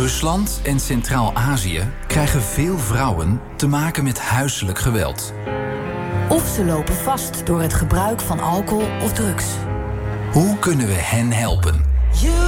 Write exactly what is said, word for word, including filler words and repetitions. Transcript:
Rusland en Centraal-Azië krijgen veel vrouwen te maken met huiselijk geweld. Of ze lopen vast door het gebruik van alcohol of drugs. Hoe kunnen we hen helpen?